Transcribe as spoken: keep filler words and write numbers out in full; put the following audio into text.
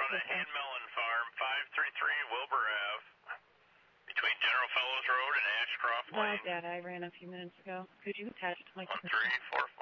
on a hand melon farm, five three three Wilbur Ave, between General Fellows Road and Ashcroft Lane. Oh, Dad, I ran a few minutes ago. Could you attach it to my... One three four